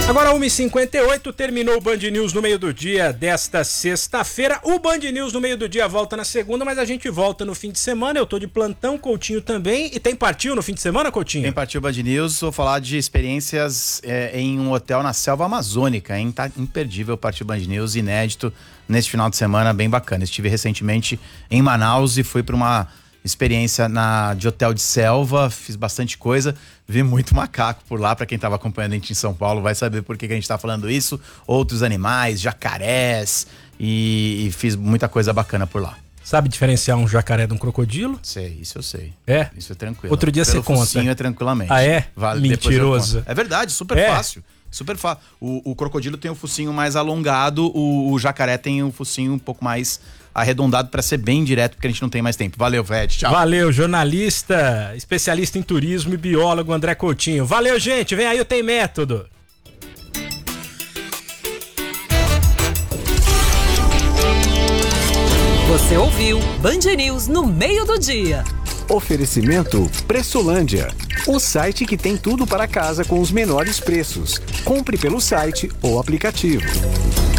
Agora 1h58, terminou o Band News no meio do dia desta sexta-feira. O Band News no meio do dia volta na segunda, mas a gente volta no fim de semana. Eu tô de plantão, Coutinho também. E tem partiu no fim de semana, Coutinho? Tem partiu Band News, vou falar de experiências em um hotel na selva amazônica, hein? Tá imperdível o partiu Band News, inédito nesse final de semana, bem bacana. Estive recentemente em Manaus e fui para uma experiência de hotel de selva, fiz bastante coisa, vi muito macaco por lá. Para quem estava acompanhando a gente em São Paulo vai saber por que a gente está falando isso, outros animais, jacarés, e fiz muita coisa bacana por lá. Sabe diferenciar um jacaré de um crocodilo? Sei, isso eu sei. É? Isso é tranquilo. Outro dia você conta. Focinho é tranquilamente. Ah, é? Vale, mentiroso. É verdade, super fácil. Super fácil. O crocodilo tem o focinho mais alongado, o jacaré tem o focinho um pouco mais arredondado, para ser bem direto, porque a gente não tem mais tempo. Valeu, Fred. Tchau. Valeu, jornalista, especialista em turismo e biólogo André Coutinho. Valeu, gente. Vem aí o Tem Método. Você ouviu Band News no meio do dia. Oferecimento Pressolândia, o site que tem tudo para casa com os menores preços. Compre pelo site ou aplicativo.